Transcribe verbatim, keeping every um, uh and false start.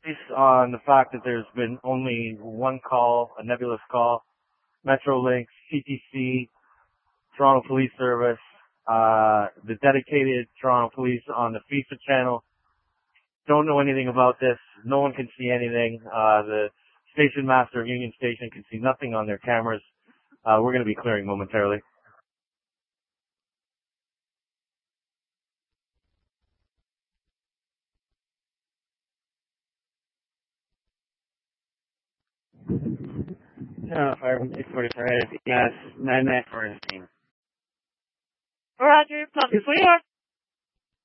based on the fact that there's been only one call, a nebulous call, Metrolink, C T C, Toronto Police Service, uh, the dedicated Toronto Police on the FIFA channel. Don't know anything about this. No one can see anything. Uh, the station master of Union Station can see nothing on their cameras. Uh, we're going to be clearing momentarily. No, fire from six forty-four, yes, nine nine four. Roger, Pump, we are.